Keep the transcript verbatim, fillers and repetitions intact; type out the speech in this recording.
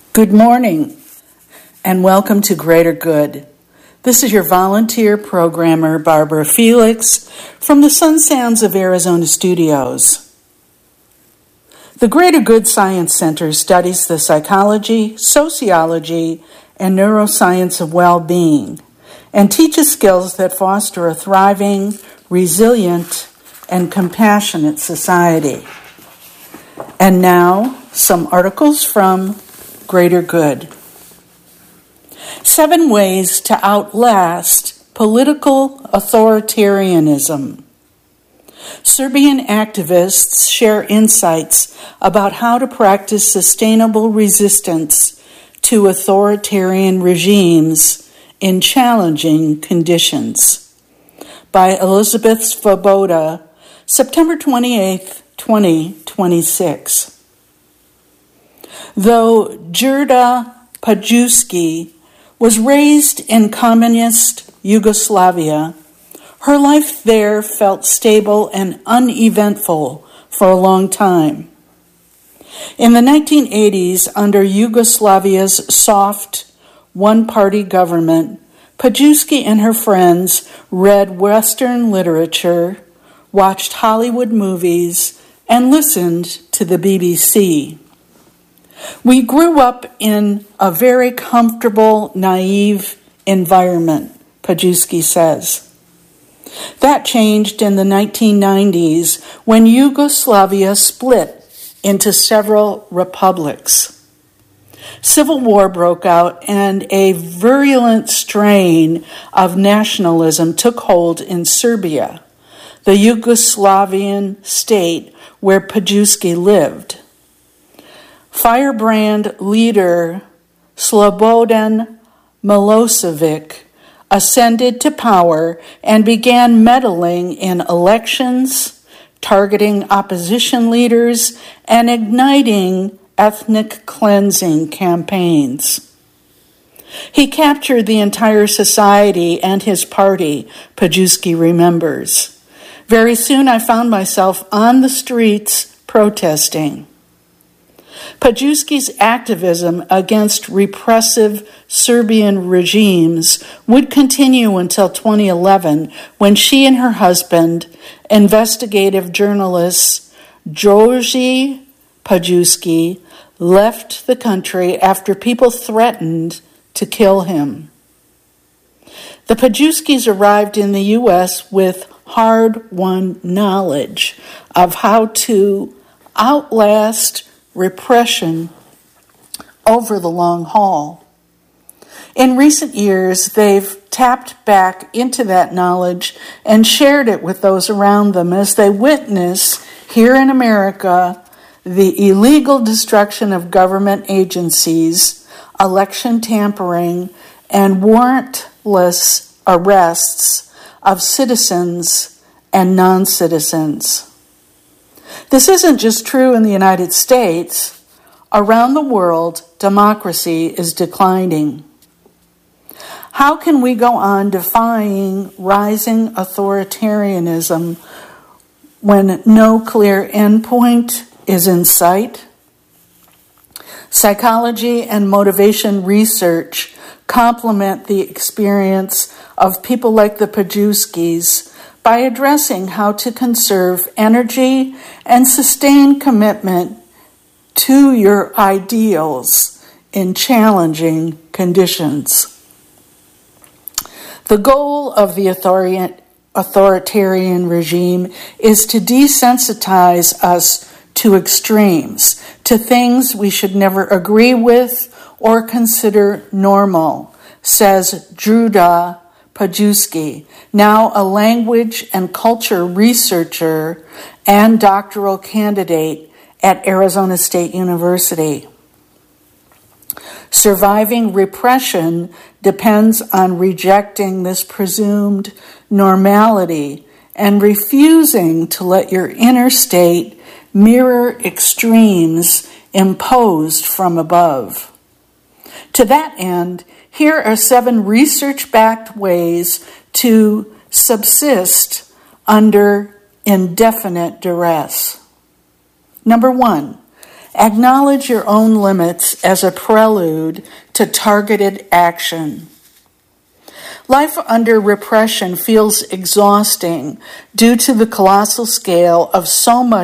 Good morning, and welcome to Greater Good. This is your volunteer programmer, Barbara Felix, from the Sun Sounds of Arizona studios. The Greater Good Science Center studies the psychology, sociology, and neuroscience of well-being, and teaches skills that foster a thriving, resilient, and compassionate society. And now, some articles from Greater Good. Seven ways to outlast political authoritarianism. Serbian activists share insights about how to practice sustainable resistance to authoritarian regimes in challenging conditions. By Elizabeth Svoboda, September twenty-eighth, twenty twenty-six. Though Đurđa Pajuski was raised in communist Yugoslavia, her life there felt stable and uneventful for a long time. In the nineteen eighties, under Yugoslavia's soft, one-party government, Pajuski and her friends read Western literature, watched Hollywood movies, and listened to the B B C. We grew up in a very comfortable, naive environment, Pajuski says. That changed in the nineteen nineties when Yugoslavia split into several republics. Civil war broke out and a virulent strain of nationalism took hold in Serbia, the Yugoslavian state where Pajuski lived. Firebrand leader Slobodan Milosevic ascended to power and began meddling in elections, targeting opposition leaders, and igniting ethnic cleansing campaigns. He captured the entire society and his party, Pajuski remembers. Very soon I found myself on the streets protesting. Pajuski's activism against repressive Serbian regimes would continue until twenty eleven, when she and her husband, investigative journalist Jože Pajuski, left the country after people threatened to kill him. The Pajuskis arrived in the U S with hard-won knowledge of how to outlast repression over the long haul. In recent years, they've tapped back into that knowledge and shared it with those around them as they witness here in America the illegal destruction of government agencies, election tampering, and warrantless arrests of citizens and non-citizens. This isn't just true in the United States. Around the world, democracy is declining. How can we go on defying rising authoritarianism when no clear endpoint is in sight? Psychology and motivation research complement the experience of people like the Pajuskis by addressing how to conserve energy and sustain commitment to your ideals in challenging conditions. The goal of the authoritarian regime is to desensitize us to extremes, to things we should never agree with or consider normal, says Đurđa Pajuski, now a language and culture researcher and doctoral candidate at Arizona State University. Surviving repression depends on rejecting this presumed normality and refusing to let your inner state mirror extremes imposed from above. To that end, here are seven research-backed ways to subsist under indefinite duress. Number one, Acknowledge your own limits as a prelude to targeted action. Life under repression feels exhausting due to the colossal scale of so much